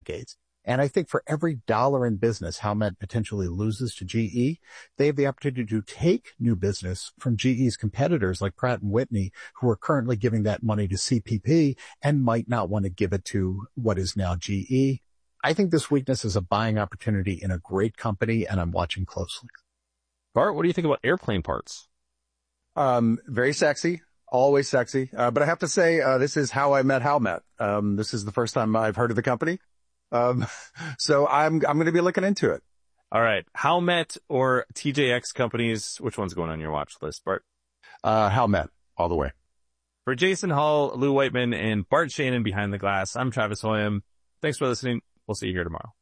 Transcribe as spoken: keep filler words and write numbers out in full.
decades. And I think for every dollar in business Howmet potentially loses to G E, they have the opportunity to take new business from G E's competitors like Pratt and Whitney, who are currently giving that money to C P P and might not want to give it to what is now G E. I think this weakness is a buying opportunity in a great company, and I'm watching closely. Bart, what do you think about airplane parts? Um, very sexy. Always sexy. Uh, but I have to say, uh, this is how I met Howmet. Um, this is the first time I've heard of the company. Um, so I'm, I'm going to be looking into it. All right. Howmet or T J X companies, which one's going on your watch list, Bart? Uh, Howmet all the way. For Jason Hall, Lou Whiteman, and Bart Shannon behind the glass, I'm Travis Hoyam. Thanks for listening. We'll see you here tomorrow.